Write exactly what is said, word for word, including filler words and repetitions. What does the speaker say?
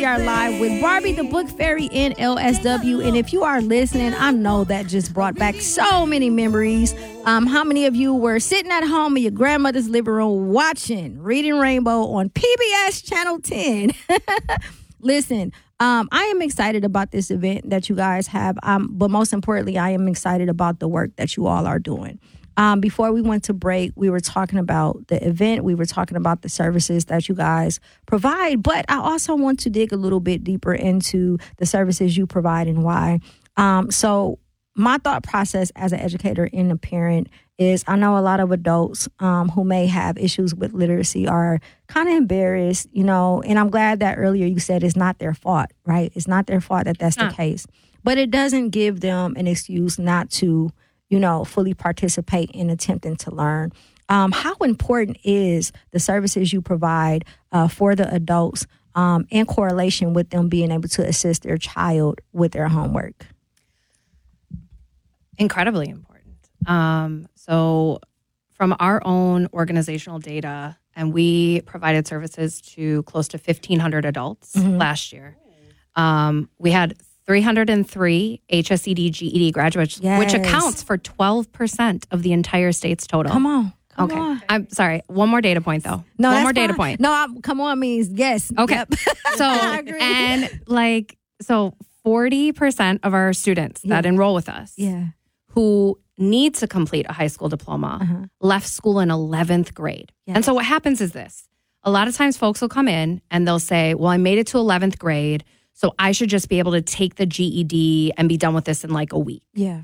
we are live with Barbie the Book Fairy in L S W. And if you are listening, I know that just brought back so many memories. Um, how many of you were sitting at home in your grandmother's living room watching Reading Rainbow on P B S Channel ten? Listen, um, I am excited about this event that you guys have. Um, but most importantly, I am excited about the work that you all are doing. Um, before we went to break, we were talking about the event. We were talking about the services that you guys provide. But I also want to dig a little bit deeper into the services you provide and why. Um, so my thought process as an educator and a parent is I know a lot of adults um, who may have issues with literacy are kind of embarrassed, you know, and I'm glad that earlier you said it's not their fault, right? It's not their fault that that's the case. But it doesn't give them an excuse not to, you know, fully participate in attempting to learn. Um, how important is the services you provide uh, for the adults um, in correlation with them being able to assist their child with their homework? Incredibly important. Um, so from our own organizational data, and we provided services to close to fifteen hundred adults mm-hmm. last year. Um, we had three hundred three H S E D G E D graduates, yes. which accounts for twelve percent of the entire state's total. Come on. Come okay. on. I'm sorry. One more data point, though. No, One that's more fine. data point. No, I'm, come on means yes. Okay. Yep. So, and like, so forty percent of our students yeah. that enroll with us yeah. who need to complete a high school diploma uh-huh. left school in eleventh grade. Yes. And so what happens is this. A lot of times folks will come in and they'll say, well, I made it to eleventh grade, so I should just be able to take the G E D and be done with this in like a week. Yeah.